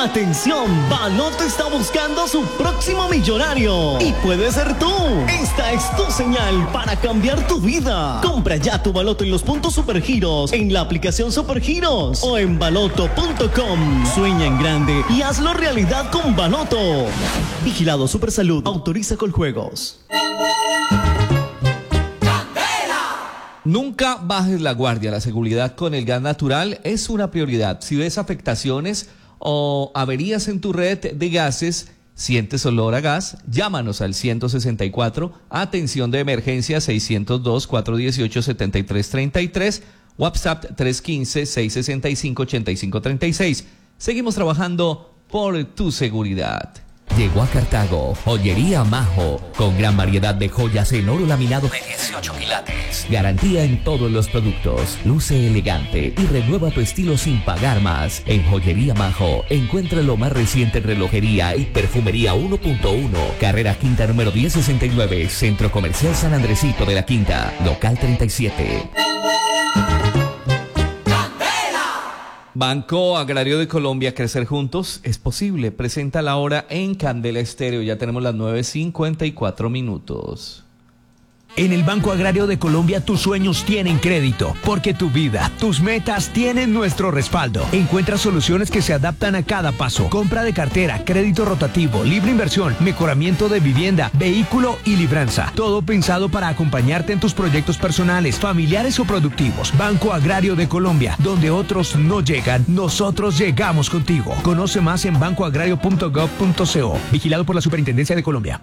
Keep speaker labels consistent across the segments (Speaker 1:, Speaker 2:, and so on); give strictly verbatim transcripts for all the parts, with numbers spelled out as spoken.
Speaker 1: Atención, Baloto está buscando su próximo millonario y puede ser tú. Esta es tu señal para cambiar tu vida. Compra ya tu Baloto en los puntos Supergiros, en la aplicación Supergiros o en baloto punto com. Sueña en grande y hazlo realidad con Baloto. Vigilado Supersalud, autoriza Coljuegos.
Speaker 2: Nunca bajes la guardia. La seguridad con el gas natural es una prioridad. Si ves afectaciones o averías en tu red de gases, sientes olor a gas, llámanos al ciento sesenta y cuatro, atención de emergencia seiscientos dos, cuatrocientos dieciocho, setenta y tres treinta y tres, WhatsApp tres uno cinco, seis seis cinco, ocho cinco tres seis. Seguimos trabajando por tu seguridad.
Speaker 3: Llegó a Cartago, Joyería Majo, con gran variedad de joyas en oro laminado de dieciocho quilates. Garantía en todos los productos, luce elegante y renueva tu estilo sin pagar más. En Joyería Majo, encuentra lo más reciente en relojería y perfumería uno punto uno. Carrera Quinta número diez sesenta y nueve, Centro Comercial San Andresito de la Quinta, local treinta y siete.
Speaker 2: Banco Agrario de Colombia, crecer juntos es posible. Presenta la hora en Candela Estéreo. Ya tenemos las nueve cincuenta y cuatro minutos.
Speaker 4: En el Banco Agrario de Colombia tus sueños tienen crédito, porque tu vida, tus metas tienen nuestro respaldo. Encuentra soluciones que se adaptan a cada paso. Compra de cartera, crédito rotativo, libre inversión, mejoramiento de vivienda, vehículo y libranza. Todo pensado para acompañarte en tus proyectos personales, familiares o productivos. Banco Agrario de Colombia, donde otros no llegan, nosotros llegamos contigo. Conoce más en banco agrario punto gov punto co. Vigilado por la Superintendencia de Colombia.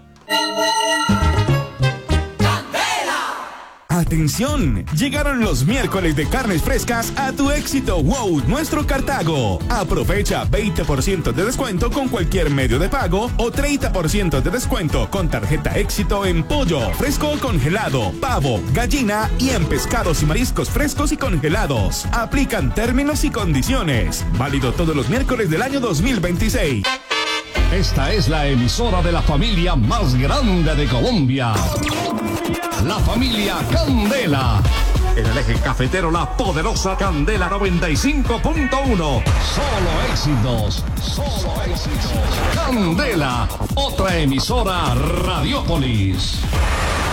Speaker 5: ¡Atención! Llegaron los miércoles de carnes frescas a tu éxito Wow, nuestro Cartago. Aprovecha veinte por ciento de descuento con cualquier medio de pago o treinta por ciento de descuento con tarjeta éxito en pollo, fresco o congelado, pavo, gallina y en pescados y mariscos frescos y congelados. Aplican términos y condiciones. Válido todos los miércoles del año dos mil veintiséis.
Speaker 6: Esta es la emisora de la familia más grande de Colombia. La familia Candela. En el eje cafetero, la poderosa Candela noventa y cinco punto uno. Solo éxitos, solo éxitos. Candela, otra emisora Radiopolis.